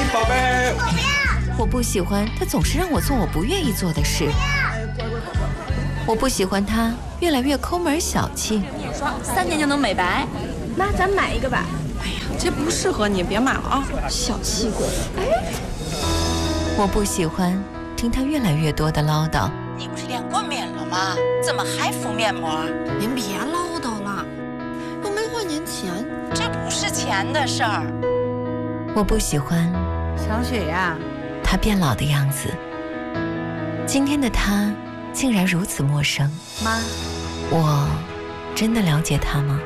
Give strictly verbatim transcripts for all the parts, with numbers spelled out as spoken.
宝贝。 我不要。 我不喜欢他总是让我做我不愿意做的事。我不喜欢他越来越抠门小气。 说三年就能美白， 妈，咱买一个吧。 哎呀，这不适合你，别买了啊，小气鬼。 哎， 我不喜欢听他越来越多的唠叨。 你不是练过面了吗？怎么还敷面膜？ 您别唠叨了，又没花您钱， 这不是钱的事儿。 我不喜欢小雪呀， 他变老的样子。今天的他竟然如此陌生。 妈， 我真的了解他吗？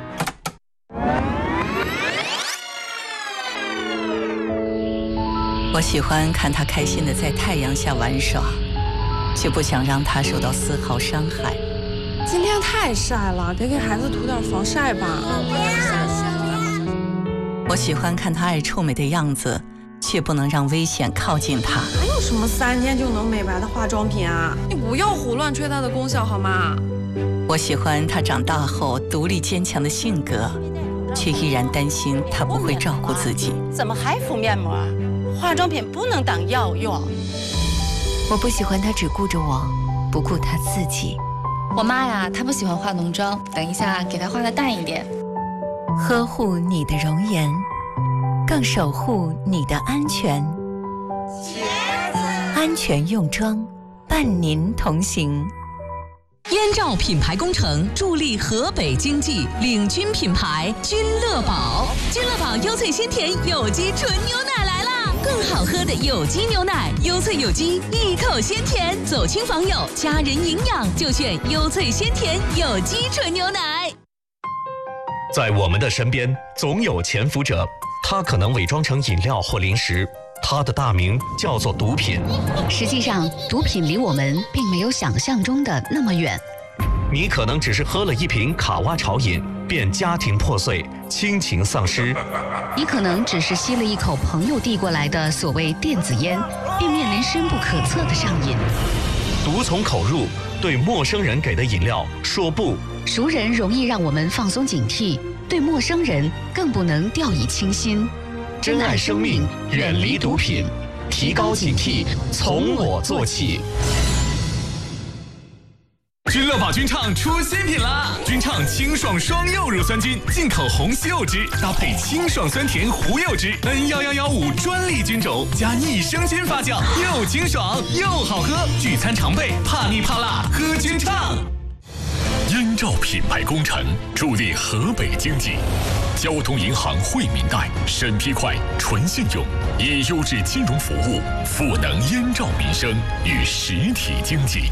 我喜欢看他开心的在太阳下玩耍，却不想让他受到丝毫伤害。 今天太晒了，得给孩子涂点防晒吧。 我喜欢看他爱臭美的样子，却不能让危险靠近他。 还有什么三天就能美白的化妆品啊？你不要胡乱吹它的功效好吗？ 我喜欢他长大后独立坚强的性格，却依然担心他不会照顾自己。怎么还敷面膜？化妆品不能当药用。 我不喜欢他只顾着我，不顾他自己。 我妈呀，她不喜欢化浓妆，等一下给她化的淡一点。 呵护你的容颜，更守护你的安全。安全用妆，伴您同行。 燕赵品牌工程助力河北经济，领军品牌君乐宝。君乐宝优萃鲜甜有机纯牛奶来啦！更好喝的有机牛奶，优萃有机，一口鲜甜，走亲访友，家人营养就选优萃鲜甜有机纯牛奶。 在我们的身边，总有潜伏者，他可能伪装成饮料或零食，他的大名叫做毒品。 实际上，毒品离我们并没有想象中的那么远。 你可能只是喝了一瓶卡哇潮饮，便家庭破碎，亲情丧失。 你可能只是吸了一口朋友递过来的所谓电子烟，并面临深不可测的上瘾。 毒从口入，对陌生人给的饮料说不。 熟人容易让我们放松警惕，对陌生人更不能掉以轻心。 珍爱生命，远离毒品，提高警惕，从我做起。 君乐宝君畅出新品啦！君畅清爽双柚乳酸菌，进口红西柚汁搭配清爽酸甜胡柚汁 N 一一一五专利菌种，加益生菌发酵，又清爽又好喝。聚餐常备，怕腻怕辣，喝君畅。 燕赵品牌工程助力河北经济，交通银行惠民贷，审批快，纯信用，以优质金融服务赋能燕赵民生与实体经济。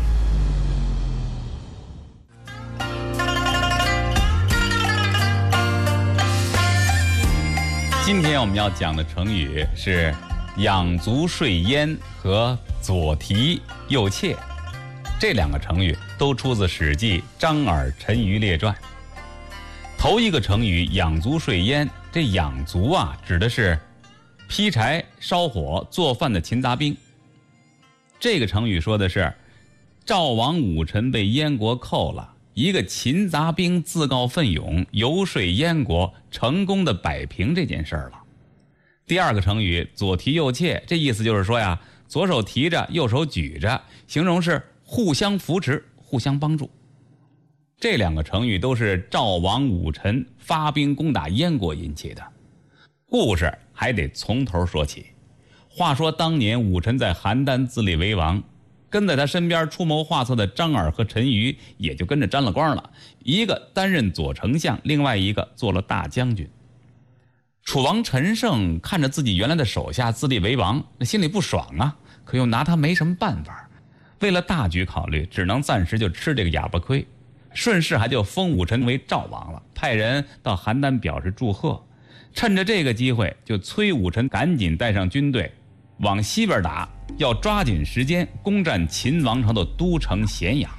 今天我们要讲的成语是养足睡焉和左提右窃，这两个成语都出自《史记·张耳陈余列传》。头一个成语养足睡焉，这养足啊指的是劈柴烧火做饭的勤杂兵。这个成语说的是赵王武臣被燕国扣了，一个勤杂兵自告奋勇游说燕国，成功的摆平这件事儿了。第二个成语左提右窃，这意思就是说呀，左手提着右手举着，形容是互相扶持互相帮助。这两个成语都是赵王武臣发兵攻打燕国引起的。故事还得从头说起。话说当年武臣在邯郸自立为王，跟在他身边出谋划策的张耳和陈馀也就跟着沾了光了，一个担任左丞相，另外一个做了大将军。楚王陈胜看着自己原来的手下自立为王，那心里不爽啊，可又拿他没什么办法，为了大局考虑，只能暂时就吃这个哑巴亏，顺势还就封武臣为赵王了，派人到邯郸表示祝贺。趁着这个机会，就催武臣赶紧带上军队往西边打，要抓紧时间攻占秦王朝的都城咸阳。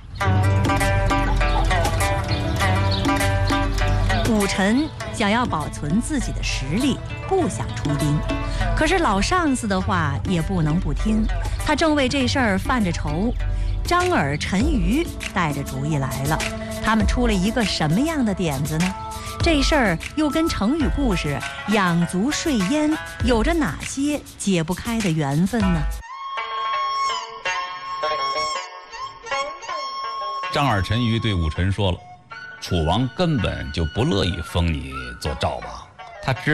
武臣想要保存自己的实力，不想出兵，可是老上司的话也不能不听，他正为这事儿犯着愁。张耳、陈馀带着主意来了，他们出了一个什么样的点子呢？ 这事儿又跟成语故事“养足睡燕”有着哪些解不开的缘分呢？ 张耳陈馀对武臣说了，楚王根本就不乐意封你做赵王，他知